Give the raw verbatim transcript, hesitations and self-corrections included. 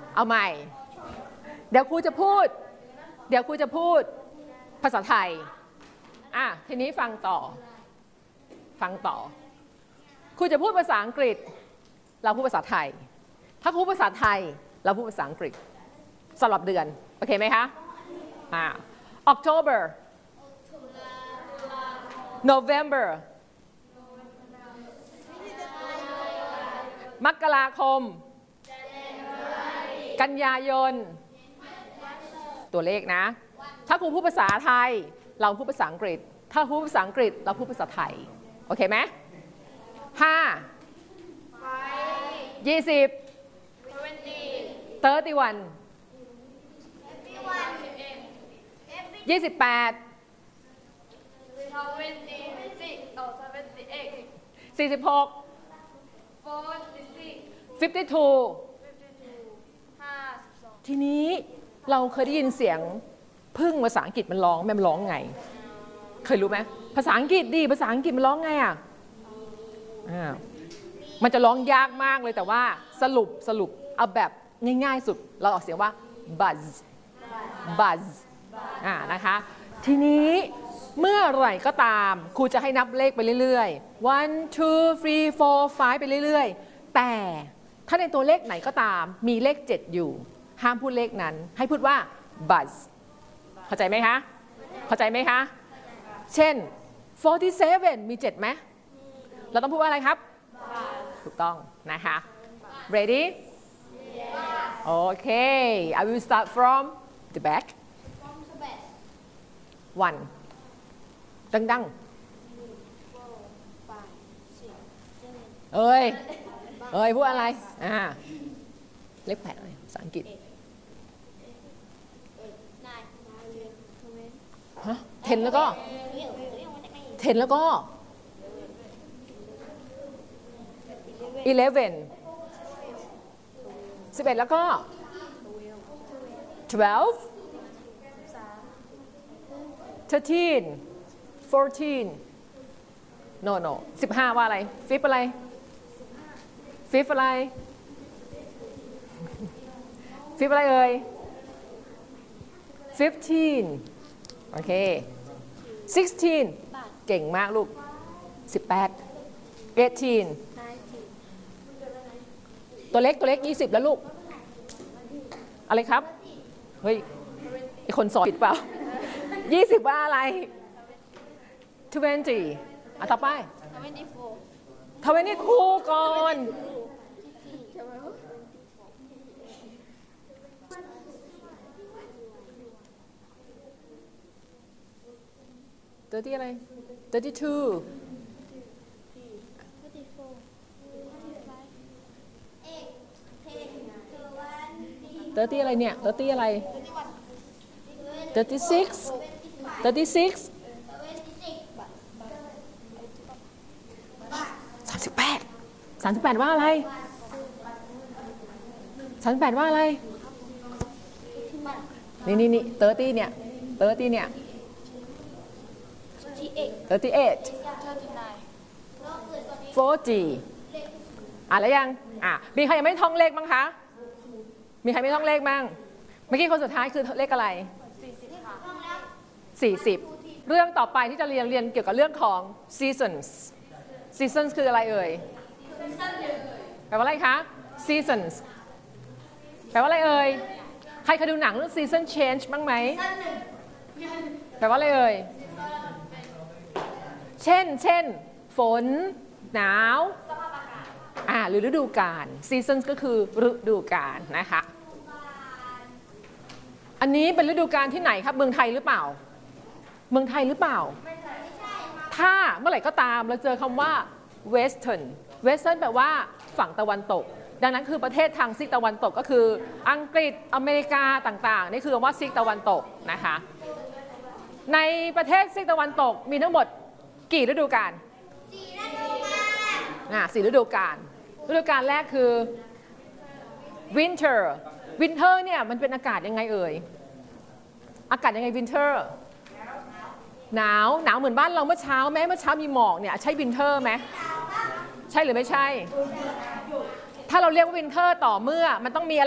เอาใหม่เดี๋ยวครูจะพูดเดี๋ยวครูจะพูดภาษาไทยอ่ะทีนี้ฟังต่อฟังต่อครูจะพูดภาษาอังกฤษเราพูดภาษาไทยถ้าครูพูดภาษาไทยเราพูดภาษาอังกฤษสลับเดือนโอเคไหมคะอ่า October November มกราคมกันยายนตัวเลขนะถ้าครูพูดภาษาไทยเราพูดภาษาอังกฤษถ้าพูดภาษาอังกฤษเราพูดภาษาไทยโอเคไหมห้ายี่สิบเตอร์ตี้วันยี่สิบแปดสี่สิบหกฟิฟตี้ทูทีนี้เราเคยได้ยินเสียงพึ่งภาษาอังกฤษมันร้องแม่มันร้องไงเคยรู้ไหมภาษาอังกฤษดีภาษาอังกฤษมันร้องไงอ่ะมันจะร้องยากมากเลยแต่ว่าสรุปสรุปเอาแบบง่ายๆสุดเราออกเสียงว่า buzz buzz อ่านะคะทีนี้เมื่อไหร่ก็ตามครูจะให้นับเลขไปเรื่อยๆ one two three four five ไปเรื่อยๆแต่ถ้าในตัวเลขไหนก็ตามมีเลขเจ็ดอยู่ห้ามพูดเลขนั้นให้พูดว่า buzz เข้าใจไหมคะเข้าใจไหมคะเช่นforty-sevenมีเจ็ดไหมเราต้องพูดว่าอะไรครับถูกต้องนะคะ ready okay I will start from the back one ดังๆเอ้ยเอ้ยพูดอะไรอ่าเลขแปดอะไรภาษาอังกฤษฮะเทนแล้วก็เทนแล้วก็elevenสิบเอ็ดแล้วก็twelve thirteen fourteen no no สิบห้าว่าอะไร fifth อะไร fifth อะไร fifth อะไรเอ่ย fifteen โอเค sixteen เก่งมากลูกสิบแปด eighteen ตัวเล็กตัวเล็กยี่สิบแล้วลูกอะไรครับเฮ้ยไอคนสอนผิดเปล่ายี่สิบว่าอะไร twenty อ่ะต่อไปทเวนตี้คู่ก่อนเตอร์ตี้อะไร thirty-two เตอร์ตี้อะไรเนี่ยเตอร์ตี้อะไร thirty-six thirty-six สามสิบแปดสามสิบแปดว่าอะไรสามสิบแปดว่าอะไรนี่นี่นี่เตอร์ตี้เนี่ยเตอร์ตี้เนี่ยthirty-eight forty อ่ะแล้วยังอ่ะมีใครยังไม่ท่องเลขบ้างคะมีใครไม่ท่องเลขบ้างเมื่อกี้คนสุดท้ายคือเลขอะไรสี่สิบเรื่องต่อไปที่จะเรียนเรียนเกี่ยวกับเรื่องของ seasons seasons คืออะไรเอ่ยแปลว่าอะไรคะ seasons แปลว่าอะไรเอ่ยใครเคยดูหนังเรื่อง season change บ้างไหมแปลว่าอะไรเอ่ยเช่นเช่นฝนหนาวอ่าหรือฤดูกาล seasons ก็คือฤดูกาลนะคะอันนี้เป็นฤดูกาลที่ไหนครับเมืองไทยหรือเปล่าเมืองไทยหรือเปล่าถ้าเมื่อไหร่ก็ตามเราเจอคำว่า western western แปลว่าฝั่งตะวันตกดังนั้นคือประเทศทางซีกตะวันตกก็คืออังกฤษอเมริกาต่างๆนี่คือคำว่าซีกตะวันตกนะคะในประเทศซีกตะวันตกมีทั้งหมดกี่ฤดูกาลสี่ฤดูกาลอ่าสี่ฤดูกาลฤดูกาลแรกคือ winter winter เนี่ยมันเป็นอากาศยังไงเอ่ยอากาศยังไง winter หนาวหนาวเหมือนบ้านเราเมื่อเช้าแม้เมื่อเช้ามีหมอกเนี่ยใช่ winter ไหมใช่หรือไม่ใช่ถ้าเราเรียกว่า winter ต่อเมื่อมันต้องมีอะไร